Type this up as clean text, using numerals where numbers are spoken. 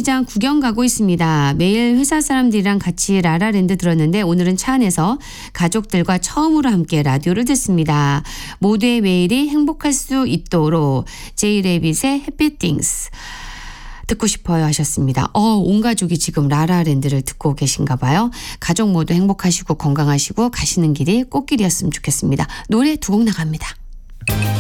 야구장 구경 가고 있습니다. 매일 회사 사람들이랑 같이 라라랜드 들었는데 오늘은 차 안에서 가족들과 처음으로 함께 라디오를 듣습니다. 모두의 매일이 행복할 수 있도록 제이레빗의 해피 띵스 듣고 싶어요 하셨습니다. 온 가족이 지금 라라랜드를 듣고 계신가 봐요. 가족 모두 행복하시고 건강하시고 가시는 길이 꽃길이었으면 좋겠습니다. 노래 두 곡 나갑니다.